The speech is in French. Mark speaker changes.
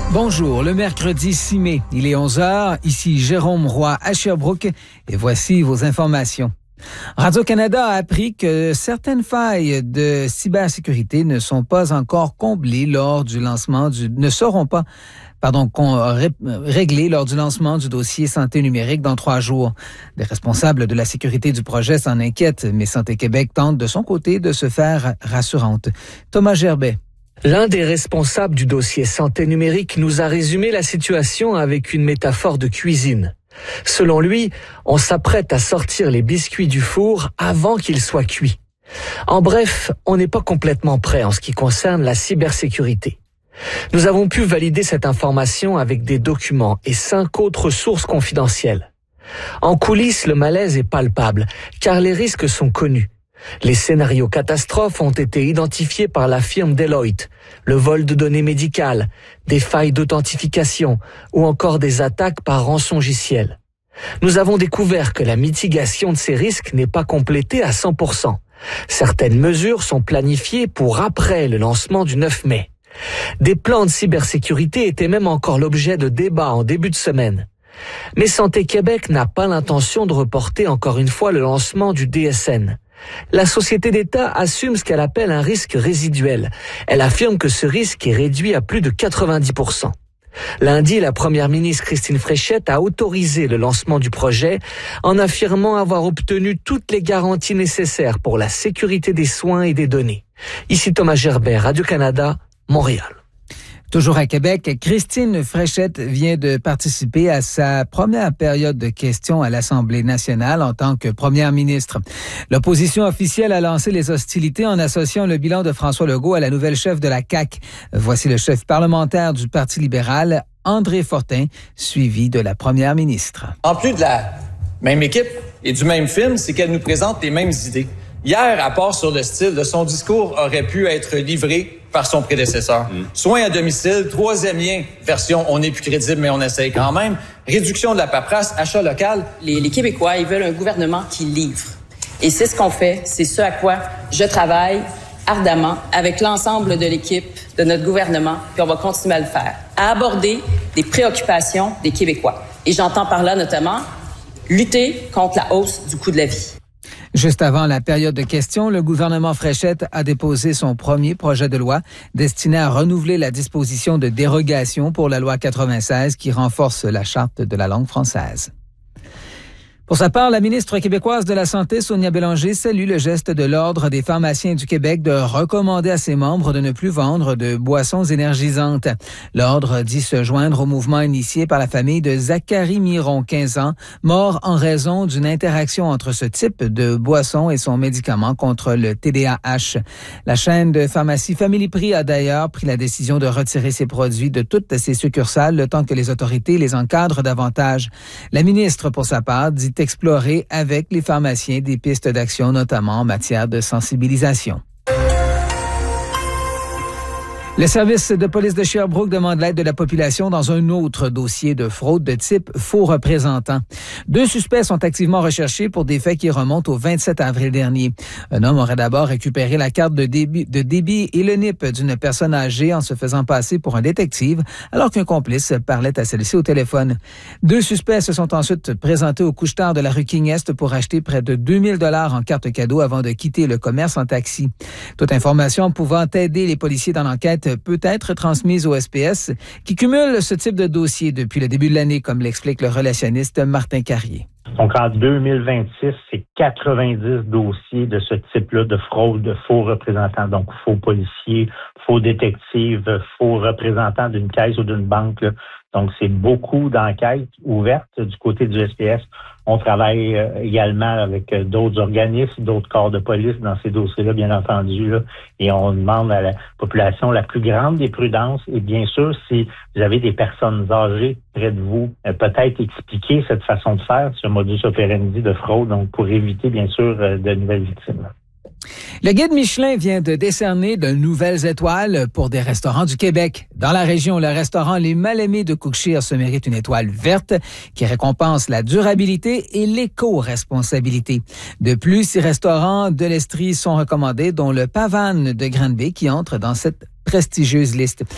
Speaker 1: Bonjour, le mercredi 6 mai, il est 11h, ici Jérôme Roy à Sherbrooke et voici vos informations. Radio-Canada a appris que certaines failles de cybersécurité ne sont pas encore comblées lors du lancement réglées lors du lancement du dossier santé numérique dans 3 jours. Les responsables de la sécurité du projet s'en inquiètent, mais Santé Québec tente de son côté de se faire rassurante. Thomas Gerbet.
Speaker 2: L'un des responsables du dossier santé numérique nous a résumé la situation avec une métaphore de cuisine. Selon lui, on s'apprête à sortir les biscuits du four avant qu'ils soient cuits. En bref, on n'est pas complètement prêt en ce qui concerne la cybersécurité. Nous avons pu valider cette information avec des documents et 5 autres sources confidentielles. En coulisses, le malaise est palpable, car les risques sont connus. Les scénarios catastrophes ont été identifiés par la firme Deloitte, le vol de données médicales, des failles d'authentification ou encore des attaques par rançongiciel. Nous avons découvert que la mitigation de ces risques n'est pas complétée à 100%. Certaines mesures sont planifiées pour après le lancement du 9 mai. Des plans de cybersécurité étaient même encore l'objet de débats en début de semaine. Mais Santé Québec n'a pas l'intention de reporter encore une fois le lancement du DSN. La société d'État assume ce qu'elle appelle un risque résiduel. Elle affirme que ce risque est réduit à plus de 90%. Lundi, la première ministre Christine Fréchette a autorisé le lancement du projet en affirmant avoir obtenu toutes les garanties nécessaires pour la sécurité des soins et des données. Ici Thomas Gerbet, Radio-Canada, Montréal.
Speaker 1: Toujours à Québec, Christine Fréchette vient de participer à sa première période de questions à l'Assemblée nationale en tant que première ministre. L'opposition officielle a lancé les hostilités en associant le bilan de François Legault à la nouvelle chef de la CAQ. Voici le chef parlementaire du Parti libéral, André Fortin, suivi de la première ministre.
Speaker 3: En plus de la même équipe et du même film, c'est qu'elle nous présente les mêmes idées. Hier, à part sur le style de son discours, aurait pu être livré par son prédécesseur. Soins à domicile, 3e lien, version on est plus crédible, mais on essaye quand même. Réduction de la paperasse, achat local.
Speaker 4: Les Québécois, ils veulent un gouvernement qui livre. Et c'est ce qu'on fait, c'est ce à quoi je travaille ardemment avec l'ensemble de l'équipe de notre gouvernement, puis on va continuer à le faire, à aborder des préoccupations des Québécois. Et j'entends par là notamment lutter contre la hausse du coût de la vie.
Speaker 1: Juste avant la période de questions, le gouvernement Fréchette a déposé son premier projet de loi destiné à renouveler la disposition de dérogation pour la loi 96 qui renforce la charte de la langue française. Pour sa part, la ministre québécoise de la Santé, Sonia Bélanger, salue le geste de l'Ordre des pharmaciens du Québec de recommander à ses membres de ne plus vendre de boissons énergisantes. L'Ordre dit se joindre au mouvement initié par la famille de Zachary Miron, 15 ans, mort en raison d'une interaction entre ce type de boisson et son médicament contre le TDAH. La chaîne de pharmacie Family Prix a d'ailleurs pris la décision de retirer ses produits de toutes ses succursales le temps que les autorités les encadrent davantage. La ministre, pour sa part, dit explorer avec les pharmaciens des pistes d'action, notamment en matière de sensibilisation. Le service de police de Sherbrooke demande l'aide de la population dans un autre dossier de fraude de type faux représentant. 2 suspects sont activement recherchés pour des faits qui remontent au 27 avril dernier. Un homme aurait d'abord récupéré la carte de débit et le NIP d'une personne âgée en se faisant passer pour un détective, alors qu'un complice parlait à celle-ci au téléphone. 2 suspects se sont ensuite présentés au couche-tard de la rue King-Est pour acheter près de 2000 $ en carte cadeau avant de quitter le commerce en taxi. Toute information pouvant aider les policiers dans l'enquête peut être transmise au SPS, qui cumule ce type de dossier depuis le début de l'année, comme l'explique le relationniste Martin Carrier.
Speaker 5: Donc, en 2026, c'est 90 dossiers de ce type-là de fraude, de faux représentants. Donc, faux policiers, faux détectives, faux représentants d'une caisse ou d'une banque, là. Donc, c'est beaucoup d'enquêtes ouvertes du côté du SPS. On travaille également avec d'autres organismes, d'autres corps de police dans ces dossiers-là, bien entendu, là. Et on demande à la population la plus grande des prudences. Et bien sûr, si vous avez des personnes âgées près de vous, peut-être expliquer cette façon de faire, ce modus operandi de fraude, donc pour éviter, bien sûr, de nouvelles victimes.
Speaker 1: Le guide Michelin vient de décerner de nouvelles étoiles pour des restaurants du Québec. Dans la région, le restaurant Les Mal-Aimés de Cookshire se mérite une étoile verte qui récompense la durabilité et l'éco-responsabilité. De plus, 6 restaurants de l'Estrie sont recommandés, dont le Pavane de Granby qui entre dans cette prestigieuse liste.